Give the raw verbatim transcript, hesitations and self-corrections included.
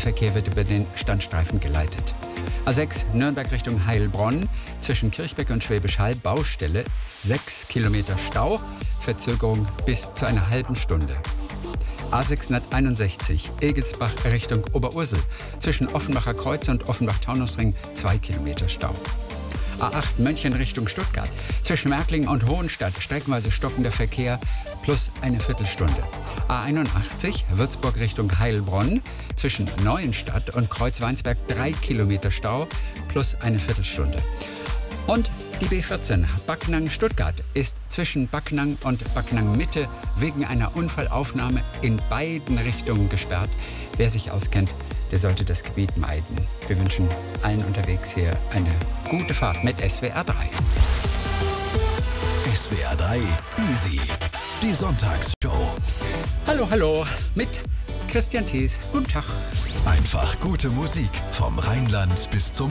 Verkehr wird über den Standstreifen geleitet. A sechs Nürnberg Richtung Heilbronn, zwischen Kirchberg und Schwäbisch Hall Baustelle, sechs Kilometer Stau, Verzögerung bis zu einer halben Stunde. A sechshunderteinundsechzig Egelsbach Richtung Oberursel, zwischen Offenbacher Kreuz und Offenbach-Taunusring, zwei Kilometer Stau. A acht München Richtung Stuttgart, zwischen Märklingen und Hohenstadt streckenweise stockender Verkehr plus eine Viertelstunde. A einundachtzig Würzburg Richtung Heilbronn, zwischen Neuenstadt und Kreuzweinsberg drei Kilometer Stau plus eine Viertelstunde. Und die B vierzehn Backnang-Stuttgart ist zwischen Backnang und Backnang-Mitte wegen einer Unfallaufnahme in beiden Richtungen gesperrt. Wer sich auskennt, der sollte das Gebiet meiden. Wir wünschen allen unterwegs hier eine gute Fahrt mit S W R drei. S W R drei Easy, die Sonntagsshow. Hallo, hallo, mit Christian Thies. Guten Tag. Einfach gute Musik vom Rheinland bis zum